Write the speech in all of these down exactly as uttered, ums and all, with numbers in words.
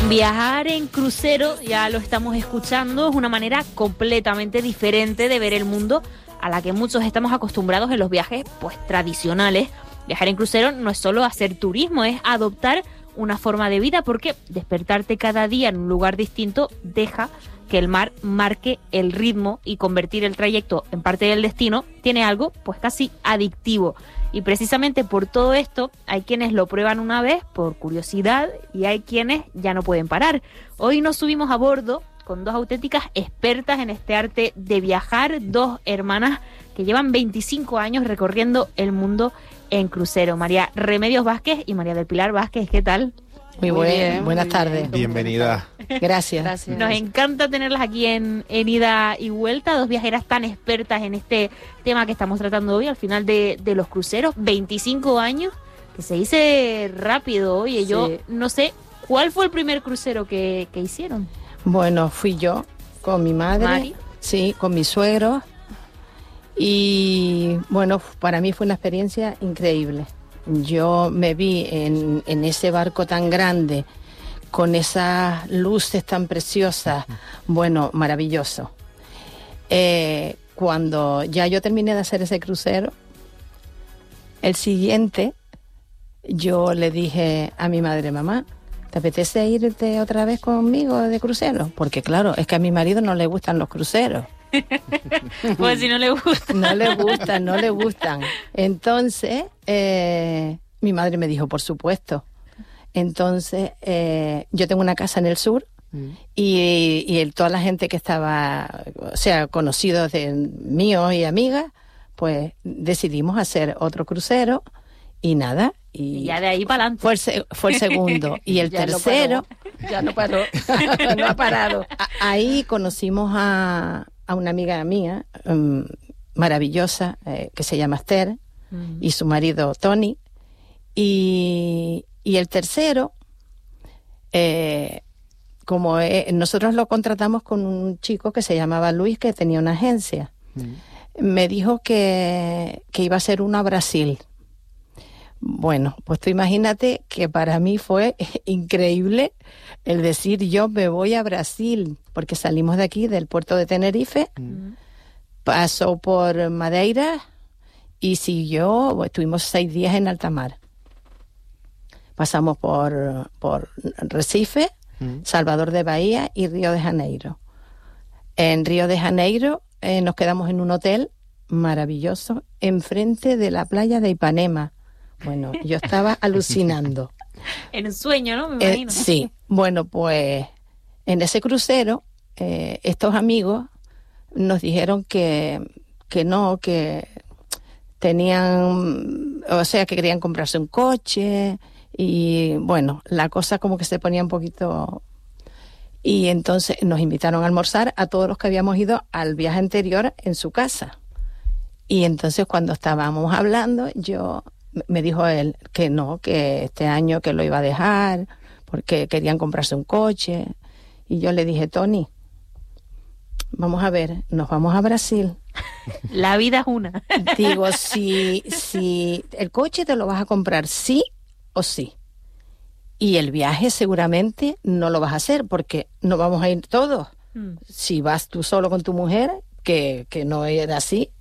Viajar en crucero, ya lo estamos escuchando, es una manera completamente diferente de ver el mundo a la que muchos estamos acostumbrados en los viajes pues tradicionales. Viajar en crucero no es solo hacer turismo, es adoptar una forma de vida, porque despertarte cada día en un lugar distinto deja que el mar marque el ritmo, y convertir el trayecto en parte del destino tiene algo pues casi adictivo. Y precisamente por todo esto hay quienes lo prueban una vez por curiosidad y hay quienes ya no pueden parar. Hoy nos subimos a bordo con dos auténticas expertas en este arte de viajar, dos hermanas que llevan veinticinco años recorriendo el mundo en crucero. María Remedios Vázquez y María del Pilar Vázquez, ¿qué tal? Muy, muy bien, bien, buenas tardes. Bienvenida. Gracias. Gracias. Nos encanta tenerlas aquí en, en Ida y Vuelta, dos viajeras tan expertas en este tema que estamos tratando hoy, al final de, de los cruceros. veinticinco años, que se dice rápido. Oye, sí. Yo no sé, ¿cuál fue el primer crucero que, que hicieron? Bueno, fui yo, con mi madre, ¿Mari? Sí, con mi suegro. Y bueno, para mí fue una experiencia increíble. Yo me vi en, en ese barco tan grande, con esas luces tan preciosas, bueno, maravilloso. Eh, cuando ya yo terminé de hacer ese crucero, el siguiente, yo le dije a mi madre, mamá, ¿te apetece irte otra vez conmigo de crucero? Porque claro, es que a mi marido no le gustan los cruceros. Pues si no le gusta. No le gustan, no le gustan. Entonces, eh, mi madre me dijo, por supuesto. Entonces, eh, yo tengo una casa en el sur mm. y, y el, toda la gente que estaba, o sea, conocidos de míos y amigas, pues decidimos hacer otro crucero y nada. Y, y ya de ahí para adelante. Fue el, fue el segundo. Y el ya tercero... No ya no paró. No ha parado. Ahí conocimos a... a una amiga mía um, maravillosa eh, que se llama Esther uh-huh. y su marido Tony, y, y el tercero eh, como eh, nosotros lo contratamos con un chico que se llamaba Luis, que tenía una agencia, uh-huh. me dijo que, que iba a ser uno a Brasil. Bueno, pues tú imagínate que para mí fue increíble el decir yo me voy a Brasil, porque salimos de aquí, del puerto de Tenerife, mm. pasó por Madeira y siguió, pues, estuvimos seis días en alta mar. Pasamos por, por Recife, mm. Salvador de Bahía y Río de Janeiro. En Río de Janeiro eh, nos quedamos en un hotel maravilloso, enfrente de la playa de Ipanema. Bueno, yo estaba alucinando. En un sueño, ¿no? Me imagino. Eh, sí. Bueno, pues en ese crucero, eh, estos amigos nos dijeron que, que no, que tenían, o sea, que querían comprarse un coche y, bueno, la cosa como que se ponía un poquito... Y entonces nos invitaron a almorzar a todos los que habíamos ido al viaje anterior en su casa. Y entonces cuando estábamos hablando, yo... me dijo él que no, que este año que lo iba a dejar porque querían comprarse un coche. Y yo le dije, Tony, vamos a ver, nos vamos a Brasil. La vida es una. Digo, si, si el coche te lo vas a comprar sí o sí. Y el viaje seguramente no lo vas a hacer porque no vamos a ir todos. Mm. Si vas tú solo con tu mujer, que, que no era así.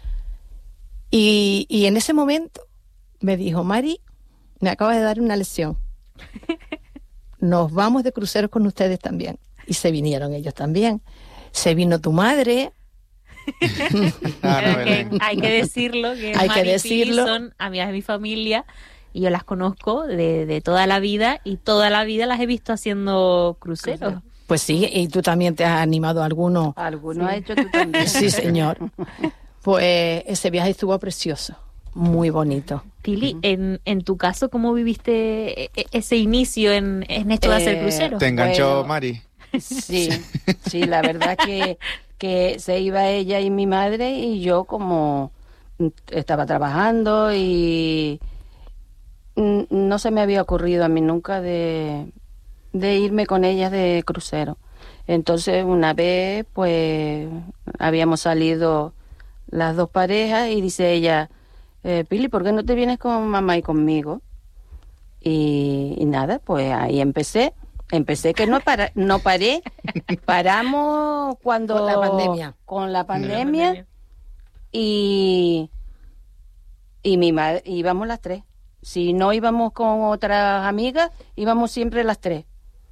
Y, y en ese momento me dijo, Mari, me acabas de dar una lección. Nos vamos de cruceros con ustedes también. Y se vinieron ellos también. Se vino tu madre. Ah, no, que hay que decirlo, que hay Mari que decirlo. y Pili son amigas de mi familia y yo las conozco de, de toda la vida y toda la vida las he visto haciendo cruceros. Pues sí, y tú también te has animado a alguno. Alguno sí. ha hecho tú también. Sí, señor. Pues ese viaje estuvo precioso. Muy bonito. Pili, en, en tu caso, ¿cómo viviste ese inicio en, en esto de hacer Eh, cruceros? ¿Te enganchó Bueno, Mari? Sí, sí, la verdad que, que se iba ella y mi madre y yo como estaba trabajando y no se me había ocurrido a mí nunca de, de irme con ellas de crucero. Entonces una vez pues habíamos salido las dos parejas y dice ella, eh, Pili, ¿por qué no te vienes con mamá y conmigo? Y, y nada, pues ahí empecé. Empecé que no para, no paré, paramos cuando Con la pandemia. Con la pandemia y y mi madre íbamos las tres. Si no íbamos con otras amigas, íbamos siempre las tres.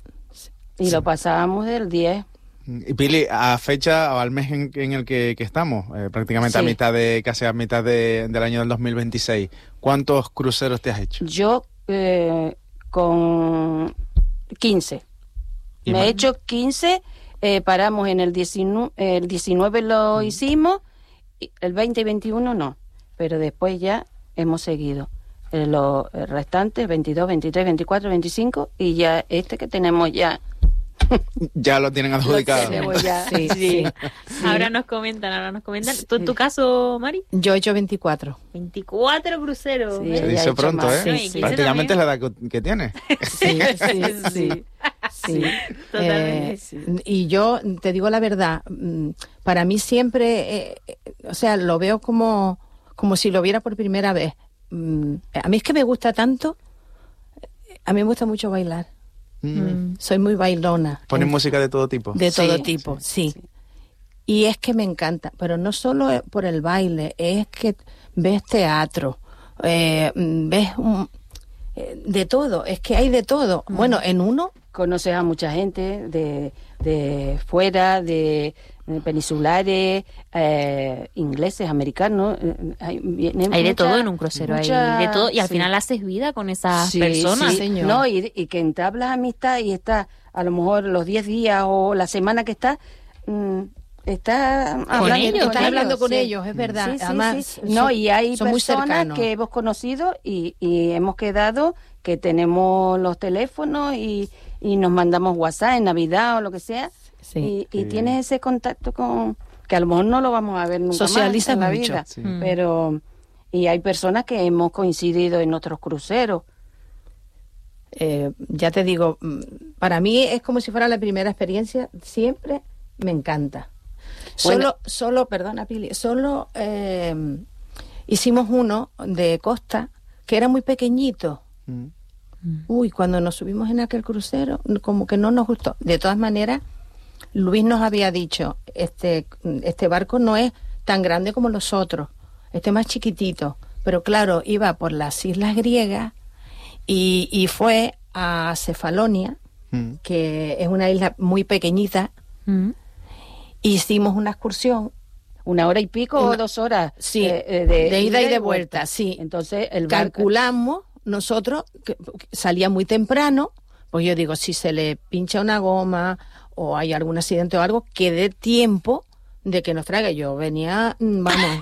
Y sí. Lo pasábamos del diez. Y Pili, a fecha o al mes en, en el que, que estamos, eh, prácticamente sí. a mitad de, casi a mitad de, del año del dos mil veintiséis, ¿cuántos cruceros te has hecho? Yo eh, con quince. Me más? he hecho quince, eh, paramos en el diecinueve, el diecinueve lo mm. hicimos, el veinte y veintiuno no, pero después ya hemos seguido. Eh, los restantes, veintidós, veintitrés, veinticuatro, veinticinco, y ya este que tenemos ya... Ya lo tienen adjudicado. Lo ya. Sí, sí. Sí. Ahora nos comentan, ahora nos comentan. ¿Tú en tu caso, Mari? Yo he hecho veinticuatro. veinticuatro cruceros. Sí, se dice pronto, más. ¿eh? Sí, sí. Prácticamente es la edad que, que tiene. Sí, sí, sí. sí. sí. Totalmente. Eh, sí. Y yo te digo la verdad, para mí siempre, eh, o sea, lo veo como, como si lo viera por primera vez. A mí es que me gusta tanto, a mí me gusta mucho bailar. Mm. Soy muy bailona. ¿Ponen música de todo tipo? De todo sí, tipo, sí. sí. Y es que me encanta, pero no solo por el baile, es que ves teatro, eh, ves un, eh, de todo, es que hay de todo. Mm. Bueno, en uno... Conoces a mucha gente de, de fuera, de, de peninsulares, eh, ingleses, americanos. Eh, hay, hay mucha, de todo en un crucero, mucha, hay de todo. Y al sí. final haces vida con esas sí, personas. Sí, señor. No, y, y que entablas amistad y está a lo mejor los diez días o la semana que está... Mmm, Está hablando, ellos, con estás ellos, hablando con sí. ellos, es verdad. Sí, sí, Además, sí. No, y hay son personas que hemos conocido y, y hemos quedado que tenemos los teléfonos y, y nos mandamos WhatsApp en Navidad o lo que sea. Sí, y y tienes bien. Ese contacto con que a lo mejor no lo vamos a ver nunca Socializa más en la mucho, vida. sí. Pero y hay personas que hemos coincidido en otros cruceros. Eh, ya te digo, para mí es como si fuera la primera experiencia. Siempre me encanta. Bueno. Solo, solo, perdona Pili, solo eh, hicimos uno de costa que era muy pequeñito. Mm. Uy, cuando nos subimos en aquel crucero, como que no nos gustó. De todas maneras, Luis nos había dicho, este, este barco no es tan grande como los otros, este es más chiquitito. Pero claro, iba por las islas griegas y, y fue a Cefalonia, mm. que es una isla muy pequeñita. Mm. Hicimos una excursión. ¿Una hora y pico una, o dos horas? Sí, eh, de, de, de ida y de vuelta, vuelta, sí. Entonces, el barco... Calculamos nosotros, que salía muy temprano, pues yo digo, si se le pincha una goma o hay algún accidente o algo, que dé tiempo de que nos traiga. Yo venía, vamos,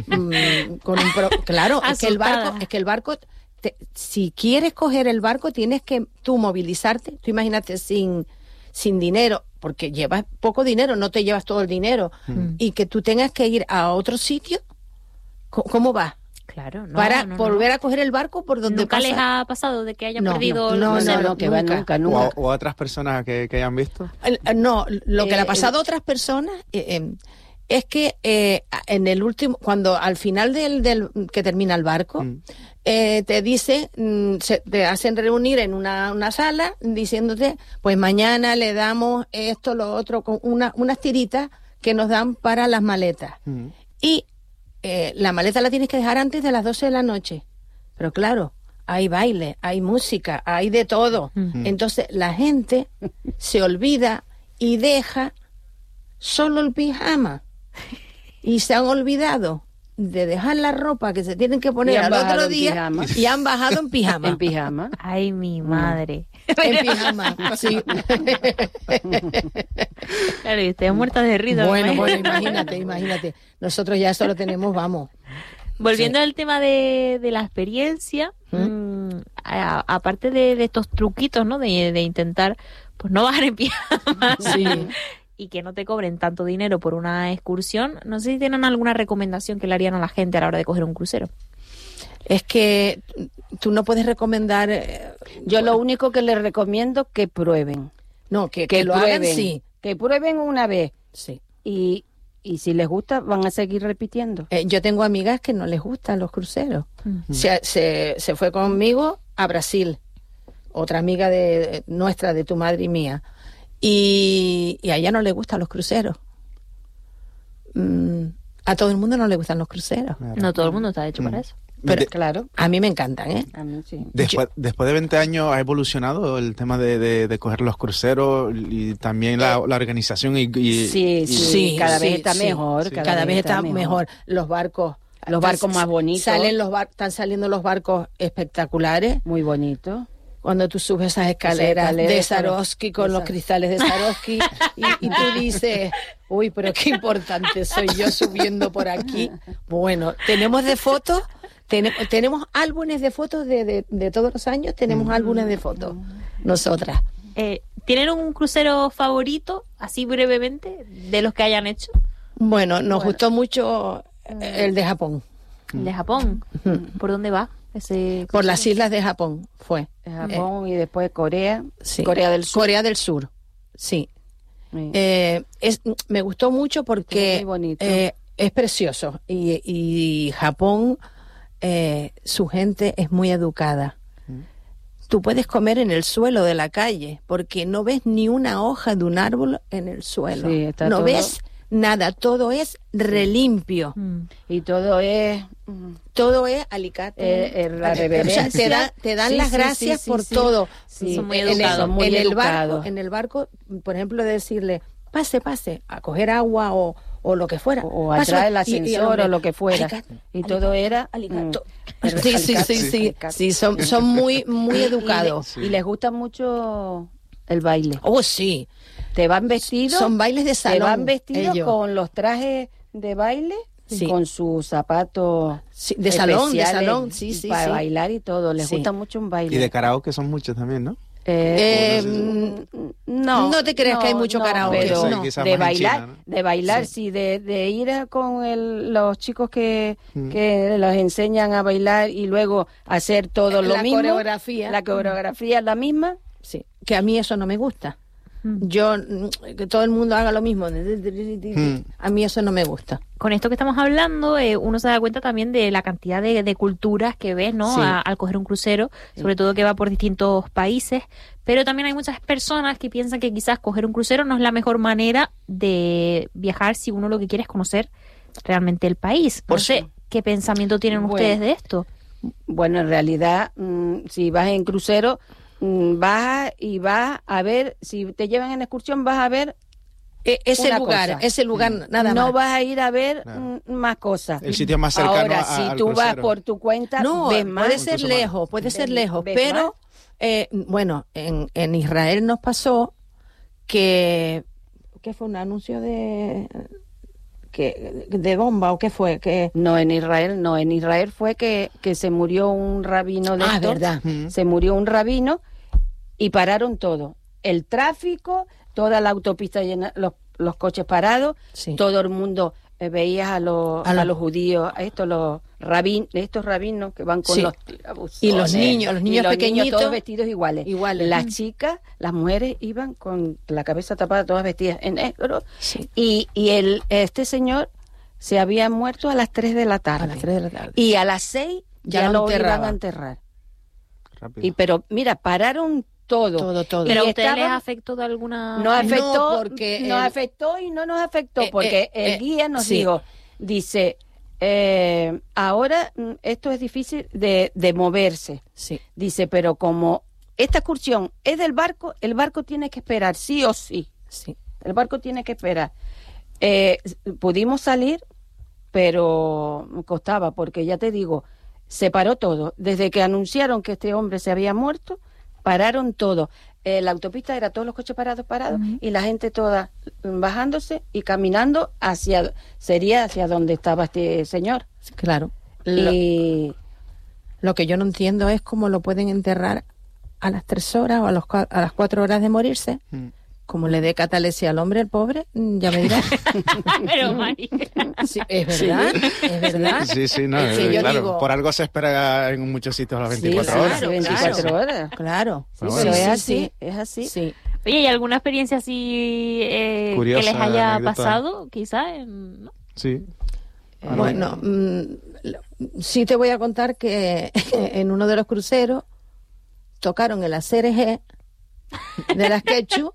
con un... Pro... Claro, es que el barco... Es que el barco te, si quieres coger el barco, tienes que tú movilizarte. Tú imagínate sin, sin dinero... porque llevas poco dinero, no te llevas todo el dinero, mm. y que tú tengas que ir a otro sitio, ¿cómo va? Claro, no, para no, volver no. a coger el barco por donde ¿Nunca pasa? les ha pasado de que hayan no, perdido no, el no, no, no, no, que nunca, nunca, nunca. O, a, o a otras personas que, que hayan visto. No, lo que eh, le ha pasado eh, a otras personas eh, eh, es que eh, en el último, cuando al final del, del que termina el barco, mm. eh, te dicen, mm, se, te hacen reunir en una, una sala diciéndote, pues mañana le damos esto, lo otro, con una, unas tiritas que nos dan para las maletas. Mm. Y eh, la maleta la tienes que dejar antes de las doce de la noche. Pero claro, hay baile, hay música, hay de todo. Mm. Entonces la gente se olvida y deja solo el pijama. Y se han olvidado de dejar la ropa que se tienen que poner al otro día y han bajado en pijama. En pijama. Ay, mi madre. En pijama, sí. Claro, y ustedes muertas de risa. Bueno, bueno, imagínate, imagínate. Nosotros ya eso lo tenemos, vamos. Volviendo sí. al tema de, de la experiencia, ¿Mm? mmm, a, aparte de, de estos truquitos, ¿no? De, de intentar, pues no bajar en pijama. Sí. Y que no te cobren tanto dinero por una excursión, no sé si tienen alguna recomendación que le harían a la gente a la hora de coger un crucero. Es que tú no puedes recomendar... Eh, Yo bueno, lo único que les recomiendo que prueben. No, que, que, que lo prueben, hagan, sí. Que prueben una vez. Sí. Y, y si les gusta, van a seguir repitiendo. Eh, yo tengo amigas que no les gustan los cruceros. Uh-huh. Se, se, se fue conmigo a Brasil. otra amiga de nuestra, de tu madre y mía, y, y a ella no le gustan los cruceros. Mm, a todo el mundo no le gustan los cruceros. Claro. No todo el mundo está hecho Mm. para eso. Pero De- Claro, a mí me encantan, ¿eh? a mí sí. Después, después de veinte años ha evolucionado el tema de, de, de coger los cruceros y también la, la organización y, y- Sí, y- sí, Sí, cada sí, vez está sí, mejor. sí. Cada, vez está mejor. Los barcos, Los barcos más bonitos. Salen los bar- están saliendo los barcos espectaculares. Muy bonito. Cuando tú subes esas escaleras, escaleras de con- Swarovski con de los Sar- cristales de Swarovski y, y tú dices, uy, pero qué importante soy yo subiendo por aquí. Bueno, tenemos de fotos, ten- tenemos álbumes de fotos de, de, de todos los años, tenemos álbumes de fotos, nosotras. Eh, ¿Tienen un crucero favorito, así brevemente, de los que hayan hecho? Bueno, nos Bueno. gustó mucho el de Japón, El de Japón. ¿Por dónde va ese por las crucero? islas de Japón fue. Japón y después Corea. Sí. Corea del Sur. Corea del Sur, sí. Sí. Eh, es, me gustó mucho Estuvo porque muy bonito. eh, es precioso y, y Japón, eh, su gente es muy educada. Tú puedes comer en el suelo de la calle porque no ves ni una hoja de un árbol en el suelo. Sí, está no todo- ves nada, todo es relimpio, Mm. Y todo es... mm, todo es alicate. Eh, eh, la O sea, reverencia. te, da- te dan Sí, las sí, gracias sí, sí, por sí. todo. Sí, Son muy En el- educados, son muy en el barco, educados. en el barco, por ejemplo, decirle, pase, pase, a coger agua o, o lo que fuera. O a Paso, traer el y- y ascensor hombre, o lo que fuera. alicato, Y todo era... alicato. mm, Sí, sí, sí, alicato, sí, alicato. sí, son, son muy, muy educados. Y, le- y les gusta mucho el baile. Oh, sí, Te van vestidos... son bailes de Te salón. van vestidos ellos. con los trajes de baile Sí. y con sus zapatos Sí, de salón, de especiales salón, sí, sí, para sí. bailar y todo. Les Sí. gusta mucho un baile. y de karaoke son muchos también, ¿no? Eh, Eh, mm, no, no te creas que hay mucho karaoke, pero Quizá- quizá de más en bailar, China, ¿no? de bailar, Sí. sí, de, de ir a- con el- los chicos que, Mm. que los enseñan a bailar y luego hacer todo lo La mismo. coreografía. La coreografía es la misma. Sí, que a mí eso no me gusta. Mm. Yo, mm, que todo el mundo haga lo mismo. A mí eso no me gusta. Con esto que estamos hablando, eh, uno se da cuenta también de la cantidad de, de culturas que ves, ¿no? Sí. A- al coger un crucero, sobre todo que va por distintos países, pero también hay muchas personas que piensan que quizás coger un crucero no es la mejor manera de viajar si uno lo que quiere es conocer realmente el país. Por No sé su- qué pensamiento tienen Bueno. ustedes de esto. Bueno, en realidad, mm, si vas en crucero, mm, vas y vas a ver, si te llevan en excursión, vas a ver, E- ese Una lugar, cosa. ese lugar, nada no más. vas a ir a ver Claro. mm, más cosas. El sitio más cercano Ahora, a- si al tú vas crucero. por tu cuenta, No, ves más. puede ser Incluso más. lejos, puede ser Ves- lejos, ves pero eh, bueno, en, en Israel nos pasó que ¿qué fue un anuncio de que de bomba o qué fue? Que No, en Israel no. En Israel fue que, que se murió un rabino de ah, estos. verdad. Mm. Se murió un rabino y pararon todo. El tráfico, toda la autopista llena, los, los coches parados, Sí. todo el mundo eh, veías a los, A a los- los judíos, a estos los rabin, estos rabinos que van con Sí. los tirabuzos, Y los eh, niños, los niños y los pequeñitos, todos vestidos iguales. iguales. Las chicas, las mujeres iban con la cabeza tapada, todas vestidas en negro. Sí. Y, y el, este señor se había muerto a las tres de la tarde. A las tres de la tarde. Y a las seis Ya ya, lo lo iban enterraban. a enterrar. Rápido. Y pero mira, pararon todo. Todo, todo. ¿Pero a Y ustedes les estaban- afectó de alguna Nos afectó, No, porque nos el- afectó y no nos afectó, Eh, porque eh, el eh, guía nos sí. dijo, dice, eh, ahora mm, esto es difícil de, de moverse. Sí. Dice, pero como esta excursión es del barco, el barco tiene que esperar, sí o sí. Sí. El barco tiene que esperar. Eh, pudimos salir, pero costaba, porque ya te digo, se paró todo. Desde que anunciaron que este hombre se había muerto, pararon todo. Eh, la autopista era todos los coches parados, parados, Ujú. y la gente toda bajándose y caminando hacia, sería hacia donde estaba este señor. Claro. Lo, Y lo que yo no entiendo es cómo lo pueden enterrar a las tres horas o a, los, cua- a las cuatro horas de morirse. Mm. Como le dé catalepsia al hombre, el pobre, mm, ya me dirás. Pero, Mari, Sí, es verdad, es verdad. Sí, sí, no, Es que eh, yo claro. digo- Por algo se espera en muchos sitios a las sí, veinticuatro sí, horas. sí, Claro, veinticuatro claro. horas. Claro. Pero Pero bueno. es Sí, así, sí. es así. Sí. oye, ¿y alguna experiencia así eh, que Curiosa, les haya anécdota. pasado, quizá? en- ¿no? Sí. Ah, Bueno, mm, lo- sí te voy a contar que en uno de los cruceros tocaron el Aserejé de las Quechu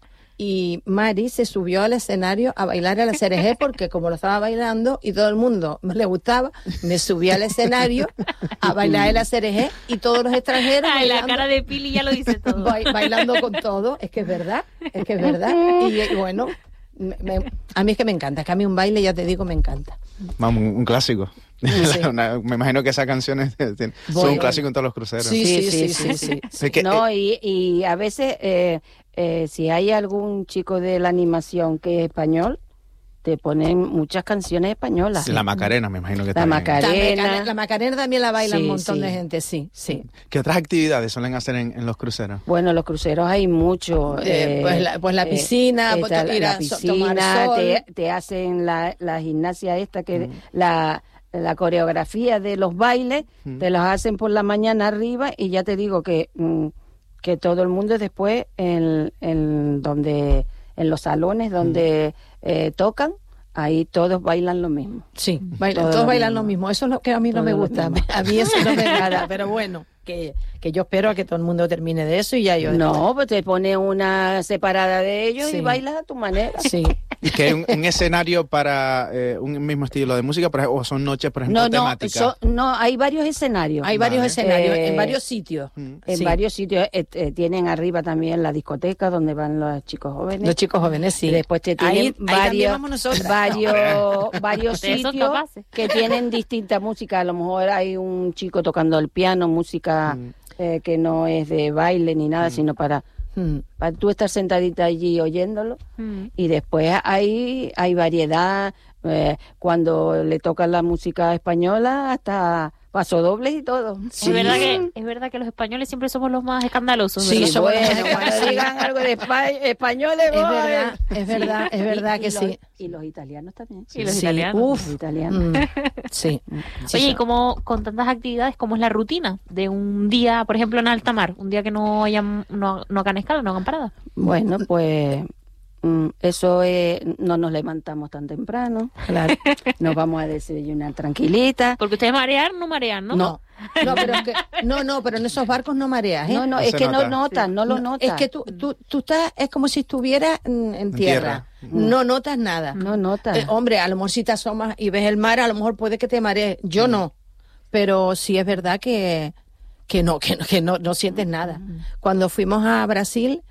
y Mari se subió al escenario a bailar el Aserejé porque como lo estaba bailando y todo el mundo le gustaba, me subí al escenario a bailar el Aserejé y todos los extranjeros Ay, bailando, la cara de Pili ya lo dice todo. ba- bailando con todo. Es que es verdad, es que es verdad. Y, y bueno, me- me- a mí es que me encanta, es que a mí un baile, ya te digo, me encanta. Vamos, un, un clásico. Sí. Una- me imagino que esas canciones son Voy. un clásico en todos los cruceros. Sí, sí, sí, Sí, sí, sí, sí. Es que, No, eh, y, y a veces, eh, eh, si hay algún chico de la animación que es español, te ponen muchas canciones españolas. la Macarena, me imagino que La también. Macarena. La Arena. Macarena, la Macarena también la baila Sí, un montón sí. de gente, sí, sí. ¿Qué otras actividades suelen hacer en, en los cruceros? Bueno, los cruceros hay mucho. Eh, pues la- pues la piscina, pues está to- ir la a so- tomar piscina, sol. te, te hacen la, la gimnasia esta, que la, la coreografía de los bailes, te los hacen por la mañana arriba y ya te digo que, mm, que todo el mundo después en, en, donde, en los salones donde eh, tocan, ahí todos bailan lo mismo. Sí, bailan, Todo todos lo bailan mismo. lo mismo. Eso es lo que a mí no Todo me lo gusta. mismo. A mí eso no me agrada, pero bueno, que, que yo espero a que todo el mundo termine de eso y ya yo... No, pues te pones una separada de ellos Sí. y bailas a tu manera. Sí. ¿Y que hay un, un escenario para eh, un mismo estilo de música, por ejemplo, o son noches, por ejemplo, No, no, temáticas? so- no, hay varios escenarios. Hay varios Vale. escenarios Eh, en varios sitios. En Sí. varios sitios eh, eh, tienen arriba también la discoteca donde van los chicos jóvenes. Los chicos jóvenes, sí. Y después te tienen Ahí- ahí también varios, vamos nosotras. varios, varios Ustedes son sitios capaces. que tienen distinta música. A lo mejor hay un chico tocando el piano, música eh, que no es de baile ni nada, sino para, Mm. para tú estar sentadita allí oyéndolo. Mm. Y después hay, hay variedad, eh, cuando le tocan la música española, hasta pasodobles y todo. Es verdad que es verdad que los españoles siempre somos los más escandalosos, Sí, ¿verdad? somos los Bueno, más cuando escandalosos. digan algo de espa- españoles, Es voy. verdad, es verdad, es verdad Y- que y los- sí. Y los italianos también. Y los Sí, italianos. uf. Los italianos. Mm. Sí. Sí, Oye, sí. y como con tantas actividades, ¿cómo es la rutina de un día, por ejemplo, en alta mar? Un día que no hayan, no, no hagan escala, no hagan parada. Bueno, pues mm, eso es, no nos levantamos tan temprano, Claro. nos vamos a desayunar tranquilita. Porque ustedes marear, no marean, ¿no? No. No, pero es que, no, no, pero en esos barcos no mareas, ¿eh? No, no, No es se que nota. no notas, no lo No, notas. Es que tú, tú, tú estás, es como si estuvieras en, en tierra. tierra. No notas nada. No notas. Eh, hombre, a lo mejor si te asomas y ves el mar, a lo mejor puede que te marees. Yo no. Pero sí es verdad que, que no, que no, que no, no sientes nada. Cuando fuimos a Brasil,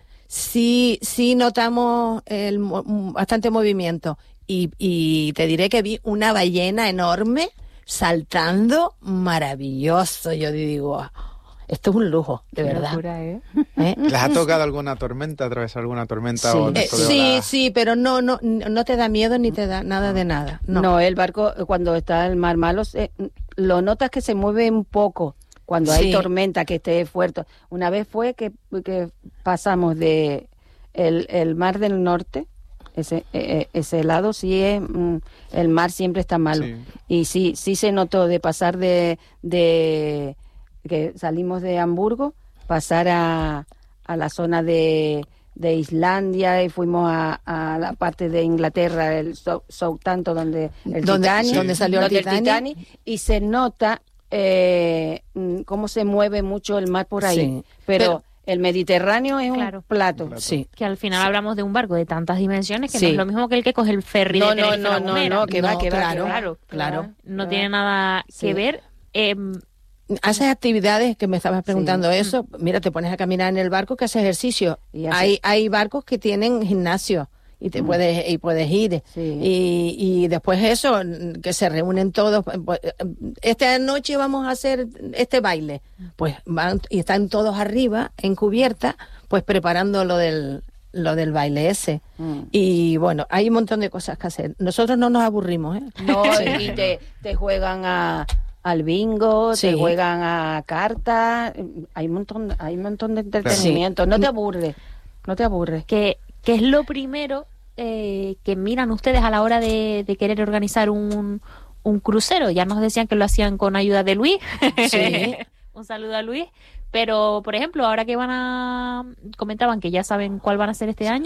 sí, sí notamos el, mo- bastante movimiento. Y, y te diré que vi una ballena enorme saltando, maravilloso. Yo digo, "Ah, esto es un lujo, de verdad. Locura, ¿eh? ¿Eh? ¿Les ha tocado alguna tormenta, atravesar alguna tormenta? Sí. o Eh, esto de sí, la- sí, pero no, no, no te da miedo ni te da nada de nada. No. No. el barco eh, cuando está el mar malo, se- lo notas que se mueve un poco cuando hay Sí. tormenta, que esté fuerte. Una vez fue que, que pasamos de el, el mar del norte, ese eh, ese lado sí es, mm, el mar siempre está malo. Sí. Y sí, sí se notó de pasar de, de que salimos de Hamburgo, pasar a, a la zona de, de Islandia y fuimos a, a la parte de Inglaterra, el Sou- Southampton, donde el Donde- Titanic, sí. donde salió el donde Titanic. y se nota eh, mm, cómo se mueve mucho el mar por ahí. Sí. Pero, Pero- el Mediterráneo es Claro. un plato. Sí. Que al final hablamos de un barco de tantas dimensiones que Sí. no es lo mismo que el que coge el ferry No, de no, Tenerife a La no, no, Gomera. no, que va, No, que va, claro, que va. Claro, claro. No Claro. tiene nada Sí. que ver. Eh, Haces actividades que me estabas preguntando Sí. eso. Mira, te pones a caminar en el barco que haces ejercicio. Y hace- Hay, hay barcos que tienen gimnasio y te puedes y puedes ir. Sí. Y, y después eso, que se reúnen todos. Pues, esta noche vamos a hacer este baile. Pues van y están todos arriba, en cubierta, pues preparando lo del lo del baile ese. Mm. Y bueno, hay un montón de cosas que hacer. Nosotros no nos aburrimos, ¿eh? No, y te, te juegan a, al bingo, Sí. te juegan a cartas, hay un montón, hay un montón de entretenimiento, no te aburres, no te aburres. ¿qué, qué es lo primero eh, que miran ustedes a la hora de, de querer organizar un, un crucero? Ya nos decían que lo hacían con ayuda de Luis. Sí. Un saludo a Luis. Pero, por ejemplo, ahora que van a... Comentaban que ya saben cuál van a ser este año.